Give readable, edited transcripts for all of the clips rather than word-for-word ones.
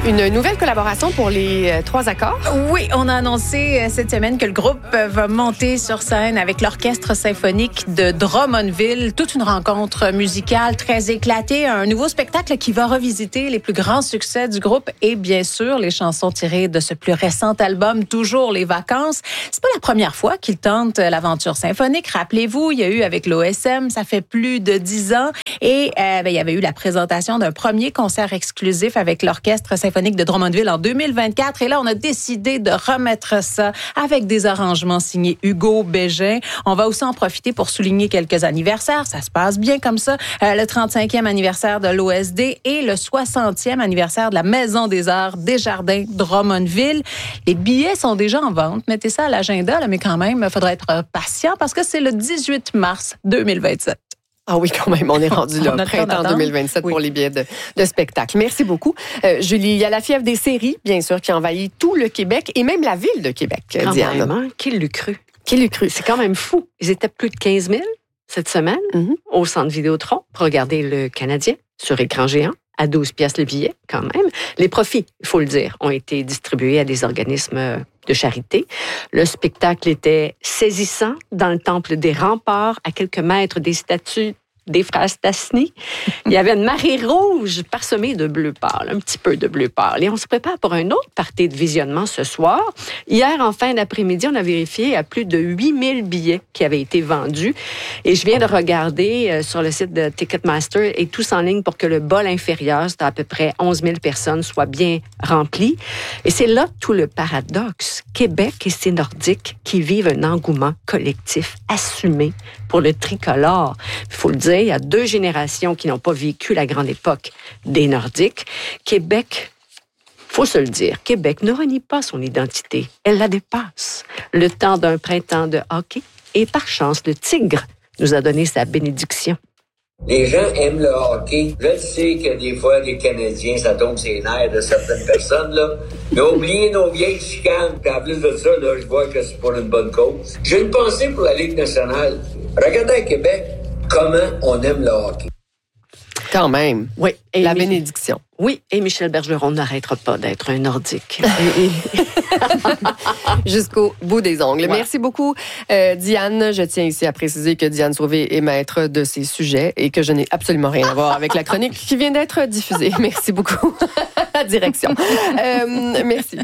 Une nouvelle collaboration pour les 3 accords? Oui, on a annoncé cette semaine que le groupe va monter sur scène avec l'Orchestre symphonique de Drummondville. Toute une rencontre musicale très éclatée, un nouveau spectacle qui va revisiter les plus grands succès du groupe et bien sûr les chansons tirées de ce plus récent album, Toujours les vacances. C'est pas la première fois qu'ils tentent l'aventure symphonique. Rappelez-vous, il y a eu avec l'OSM, ça fait plus de 10 ans et il y avait eu la présentation d'un premier concert exclusif avec l'Orchestre symphonique de Drummondville en 2024. Et là, on a décidé de remettre ça avec des arrangements signés Hugo Bégin. On va aussi en profiter pour souligner quelques anniversaires. Ça se passe bien comme ça. Le 35e anniversaire de l'OSD et le 60e anniversaire de la Maison des Arts Desjardins Drummondville. Les billets sont déjà en vente. Mettez ça à l'agenda, là, mais quand même, il faudra être patient parce que c'est le 18 mars 2027. Ah oui, quand même, on est rendu là, printemps 2027 pour les billets de spectacle. Merci beaucoup. Julie, il y a la fièvre des séries, bien sûr, qui envahit tout le Québec et même la ville de Québec, Diane. Vraiment, qui l'eût cru? Qui l'eût cru? C'est quand même fou. Ils étaient plus de 15 000 cette semaine au Centre Vidéotron pour regarder le Canadien sur écran géant. À 12 piastres le billet, quand même. Les profits, il faut le dire, ont été distribués à des organismes de charité. Le spectacle était saisissant dans le temple des remparts, à quelques mètres des statues des frères Stassny. Il y avait une marée rouge parsemée de bleu pâle, un petit peu de bleu pâle. Et on se prépare pour un autre party de visionnement ce soir. Hier, en fin d'après-midi, on a vérifié à plus de 8000 billets qui avaient été vendus. Et je viens de regarder sur le site de Ticketmaster et tous en ligne pour que le bol inférieur, c'est à peu près 11 000 personnes, soit bien rempli. Et c'est là tout le paradoxe. Québec et ses Nordiques qui vivent un engouement collectif assumé pour le tricolore. Il faut le dire, il y a 2 générations qui n'ont pas vécu la grande époque des Nordiques. Québec, faut se le dire, Québec ne renie pas son identité. Elle la dépasse. Le temps d'un printemps de hockey et par chance, le Tigre nous a donné sa bénédiction. Les gens aiment le hockey. Je sais que des fois, les Canadiens, ça tombe sur les nerfs de certaines personnes, là. Mais oubliez nos vieilles chicanes. Puis en plus de ça, là, je vois que c'est pour une bonne cause. J'ai une pensée pour la Ligue nationale. Regardez à Québec comment on aime le hockey. Quand même. Oui. Et la bénédiction. Oui, et Michel Bergeron n'arrêtera pas d'être un Nordique. Jusqu'au bout des ongles. Ouais. Merci beaucoup, Diane. Je tiens ici à préciser que Diane Sauvé est maître de ces sujets et que je n'ai absolument rien à voir avec la chronique qui vient d'être diffusée. Merci beaucoup. Direction. Merci.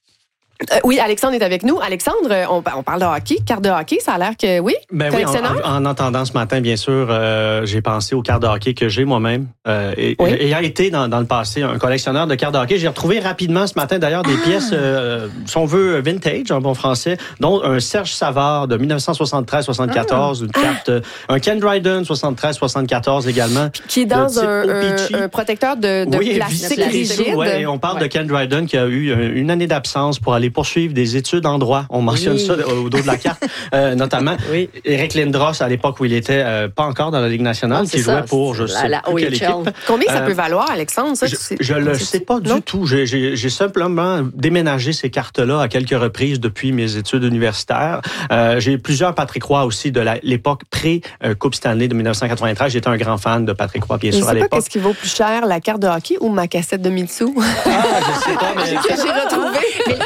Oui, Alexandre est avec nous. Alexandre, on parle de hockey, carte de hockey, ça a l'air que oui. Ben oui, en entendant ce matin, bien sûr, j'ai pensé aux cartes de hockey que j'ai moi-même. Ayant été dans le passé un collectionneur de cartes de hockey, j'ai retrouvé rapidement ce matin d'ailleurs des pièces, si on veut, vintage en bon français, dont un Serge Savard de 1973-74, une carte, un Ken Dryden 73-74 également. Qui est dans un protecteur de plastique rigide. Oui, et on parle de Ken Dryden qui a eu une année d'absence pour aller poursuivre des études en droit. On mentionne ça au dos de la carte, notamment. Oui. Éric Lindros, à l'époque où il était pas encore dans la Ligue nationale, qui jouait pour, je sais plus quelle équipe. Combien ça peut valoir, Alexandre? Ça, je le sais pas du tout. J'ai simplement déménagé ces cartes-là à quelques reprises depuis mes études universitaires. J'ai plusieurs Patrick Roy aussi de l'époque pré-Coupe Stanley de 1993. J'étais un grand fan de Patrick Roy, bien sûr, à l'époque. Qu'est-ce qui vaut plus cher, la carte de hockey ou ma cassette de Mitsu? Je sais pas, mais... que j'ai retrouvé.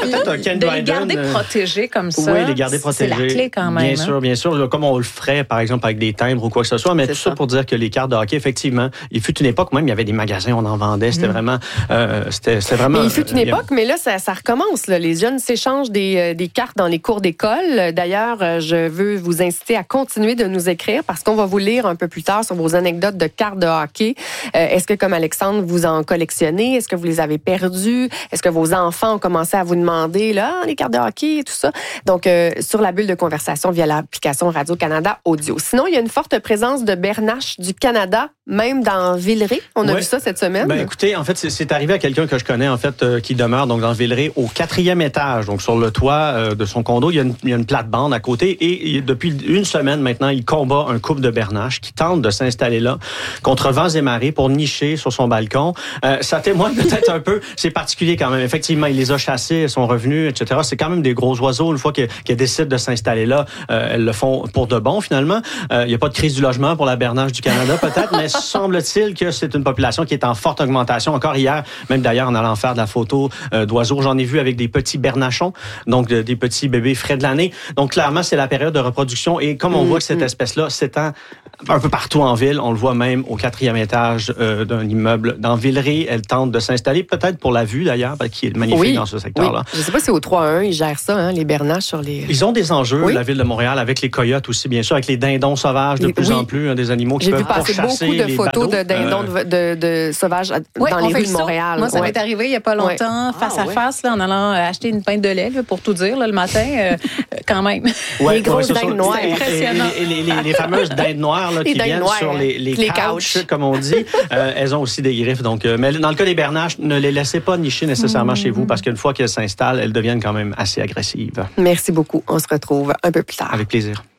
De les garder protégés comme ça, oui, les garder protégés. C'est la clé quand même. Bien sûr, comme on le ferait, par exemple, avec des timbres ou quoi que ce soit, mais tout ça pour dire que les cartes de hockey, effectivement, il fut une époque, même, il y avait des magasins, on en vendait, c'était vraiment... c'était vraiment... Mais il fut une époque, mais là, ça recommence. Là. Les jeunes s'échangent des cartes dans les cours d'école. D'ailleurs, je veux vous inciter à continuer de nous écrire parce qu'on va vous lire un peu plus tard sur vos anecdotes de cartes de hockey. Est-ce que, comme Alexandre, vous en collectionnez? Est-ce que vous les avez perdues? Est-ce que vos enfants ont commencé à vous demander, là, les cartes de hockey et tout ça? Donc, sur la bulle de conversation via l'application Radio-Canada Audio. Sinon, il y a une forte présence de bernaches du Canada, même dans Villeray. On a vu ça cette semaine. Ben, écoutez, en fait, c'est arrivé à quelqu'un que je connais, en fait, qui demeure donc dans Villeray au 4e étage. Donc, sur le toit de son condo, il y a une plate-bande à côté. Et depuis une semaine maintenant, il combat un couple de bernaches qui tente de s'installer là contre vents et marées pour nicher sur son balcon. Ça témoigne peut-être un peu. C'est particulier quand même. Effectivement, il les a chassés. Ils sont revenus avenue, etc. C'est quand même des gros oiseaux. Une fois qu'ils décident de s'installer là, elles le font pour de bon, finalement. Il n'y a pas de crise du logement pour la bernache du Canada, peut-être, mais semble-t-il que c'est une population qui est en forte augmentation. Encore hier, même d'ailleurs, en allant faire de la photo d'oiseaux, j'en ai vu avec des petits bernachons, donc des petits bébés frais de l'année. Donc, clairement, c'est la période de reproduction. Et comme on voit que cette espèce-là s'étend un peu partout en ville, on le voit même au 4e étage d'un immeuble dans Villeray. Elle tente de s'installer, peut-être pour la vue d'ailleurs, qui est magnifique dans ce secteur-là. Oui. Je ne sais pas si au 3-1, ils gèrent ça, les bernaches sur les... Ils ont des enjeux, la ville de Montréal, avec les coyotes aussi, bien sûr, avec les dindons sauvages de plus en plus, des animaux qui peuvent pourchasser les J'ai vu passer beaucoup de photos de dindons de sauvages dans les rues de Montréal. Moi, ça m'est arrivé il n'y a pas longtemps, face à face, là, en allant acheter une pinte de lait, là, pour tout dire, là, le matin, quand même. Les grosses dindes noires. C'est impressionnant. Les fameuses dindes noires là, qui viennent sur les couches, comme on dit, elles ont aussi des griffes. Donc, mais dans le cas des bernaches, ne les laissez pas nicher nécessairement chez vous, parce qu'une fois qu'elles s'installent, elles deviennent quand même assez agressives. Merci beaucoup. On se retrouve un peu plus tard. Avec plaisir.